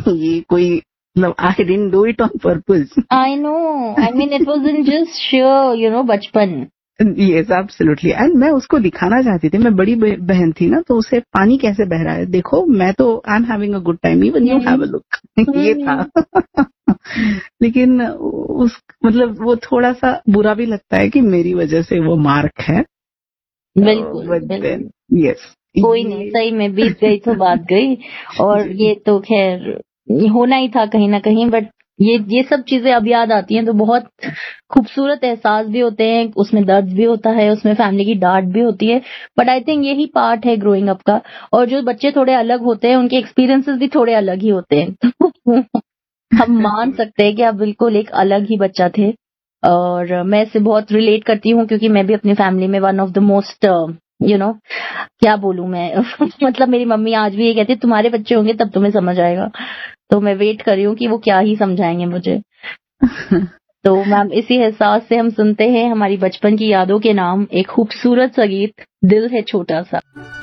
ये कोई मतलब I didn't do it on purpose. I know. I mean, it wasn't just sheer, बचपन. Yes absolutely. And मैं उसको दिखाना चाहती थी, मैं बड़ी बहन थी ना, तो उसे पानी कैसे बह रहा है, देखो मैं तो I am having a good time, even you have a look. ये था। लेकिन उस मतलब वो थोड़ा सा बुरा भी लगता है कि मेरी वजह से वो मार्क है। बिल्कुल बट बिल्कुल। देन यस, कोई नहीं, सही में बीत गई तो बात गई। और ये तो खैर होना ही था कहीं ना कहीं। बट ये सब चीजें अब याद आती हैं तो बहुत खूबसूरत एहसास भी होते हैं, उसमें दर्द भी होता है, उसमें फैमिली की डांट भी होती है। बट आई थिंक यही पार्ट है ग्रोइंग अप का। और जो बच्चे थोड़े अलग होते हैं उनके एक्सपीरियंसेस भी थोड़े अलग ही होते हैं। हम मान सकते हैं कि आप बिल्कुल एक अलग ही बच्चा थे। और मैं इससे बहुत रिलेट करती हूँ क्योंकि मैं भी अपनी फैमिली में वन ऑफ द मोस्ट क्या बोलूं मैं। मतलब मेरी मम्मी आज भी ये कहती है तुम्हारे बच्चे होंगे तब तुम्हें समझ आएगा। तो मैं वेट कर रही हूँ कि वो क्या ही समझाएंगे मुझे। तो मैम इसी एहसास से हम सुनते हैं हमारी बचपन की यादों के नाम एक खूबसूरत सा गीत, दिल है छोटा सा।